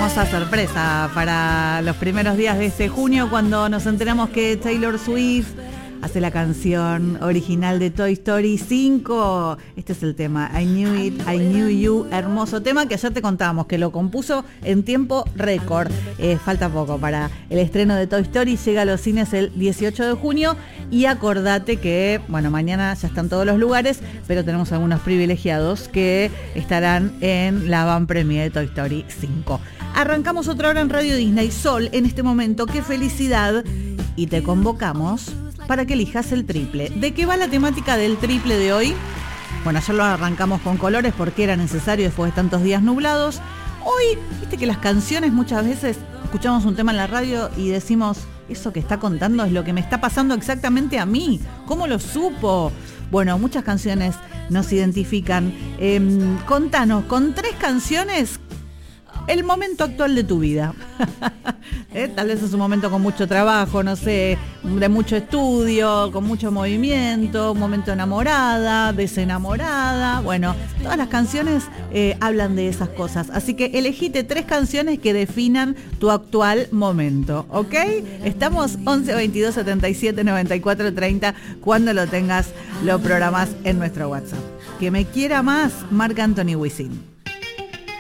hermosa sorpresa para los primeros días de este junio cuando nos enteramos que Taylor Swift hace la canción original de Toy Story 5. Este es el tema, I Knew It, I Knew You, hermoso tema que ayer te contábamos que lo compuso en tiempo récord. Falta poco para el estreno de Toy Story, llega a los cines el 18 de junio y acordate que, bueno, mañana ya están todos los lugares, pero tenemos algunos privilegiados que estarán en la van premiere de Toy Story 5. Arrancamos otra hora en Radio Disney Sol en este momento, qué felicidad, y te convocamos para que elijas el triple. ¿De qué va la temática del triple de hoy? Bueno, ayer lo arrancamos con colores porque era necesario después de tantos días nublados. Hoy, viste que las canciones muchas veces escuchamos un tema en la radio y decimos, eso que está contando es lo que me está pasando exactamente a mí. ¿Cómo lo supo? Bueno, muchas canciones nos identifican. Contanos, con 3 canciones, el momento actual de tu vida. Tal vez es un momento con mucho trabajo, no sé, de mucho estudio, con mucho movimiento, un momento enamorada, desenamorada. Bueno, todas las canciones hablan de esas cosas. Así que elegite 3 canciones que definan tu actual momento, ¿ok? Estamos 11 22 77 94 30. Cuando lo tengas, lo programás en nuestro WhatsApp. Que me quiera más, Marc Anthony Wisin.